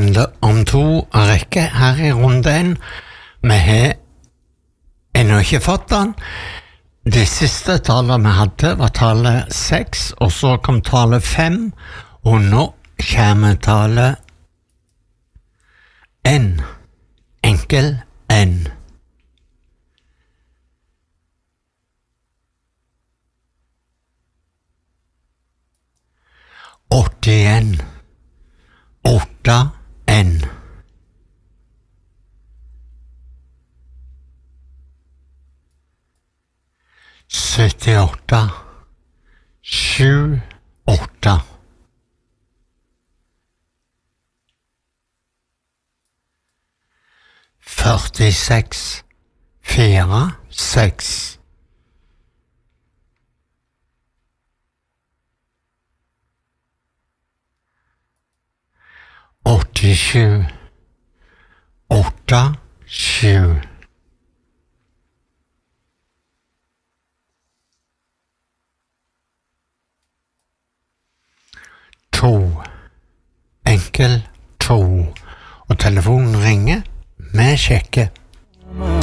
handler om to rekker her i runden. Vi har ennå ikke fått den. Det siste tallet vi hadde var tallet 6, og så kom tallet 5, og nå kommer tallet N. Enkel N. Åttien. 8 N. Syttiåtte. 7 8. Førtiseks. 4 6. Åttisju. 8 7. To. Enkel 2. Og telefonen ringer. Vi sjekker.